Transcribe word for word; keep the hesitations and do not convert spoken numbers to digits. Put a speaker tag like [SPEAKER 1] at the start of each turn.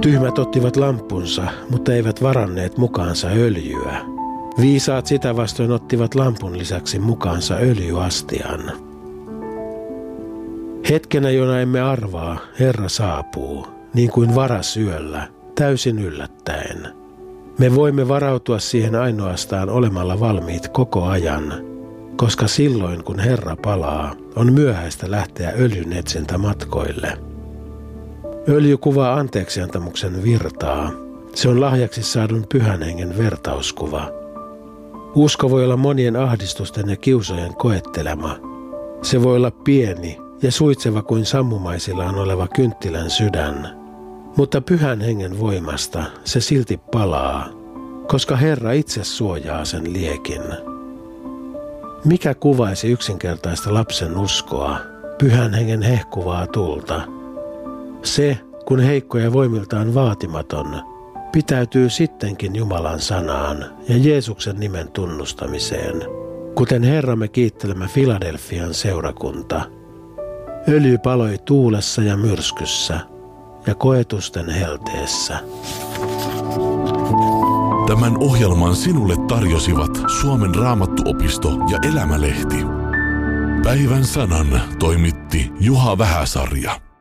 [SPEAKER 1] Tyhmät ottivat lampunsa, mutta eivät varanneet mukaansa öljyä. Viisaat sitä vastoin ottivat lampun lisäksi mukaansa öljyastian. Hetkenä, jona emme arvaa, Herra saapuu, niin kuin varas yöllä, täysin yllättäen. Me voimme varautua siihen ainoastaan olemalla valmiit koko ajan, koska silloin kun Herra palaa, on myöhäistä lähteä öljyn etsintä matkoille. Öljy kuvaa anteeksiantamuksen virtaa. Se on lahjaksi saadun pyhän hengen vertauskuva. Usko voi olla monien ahdistusten ja kiusojen koettelema. Se voi olla pieni ja suitseva kuin sammumaisillaan oleva kynttilän sydän. Mutta pyhän hengen voimasta se silti palaa, koska Herra itse suojaa sen liekin. Mikä kuvaisi yksinkertaista lapsen uskoa, pyhän hengen hehkuvaa tulta? Se, kun heikko ja voimiltaan vaatimaton, pitäytyy sittenkin Jumalan sanaan ja Jeesuksen nimen tunnustamiseen, kuten Herramme kiittelemä Filadelfian seurakunta. Öljy paloi tuulessa ja myrskyssä ja koetusten helteessä.
[SPEAKER 2] Tämän ohjelman sinulle tarjosivat Suomen Raamattuopisto ja Elämälehti. Päivän sanan toimitti Juha Vähäsarja.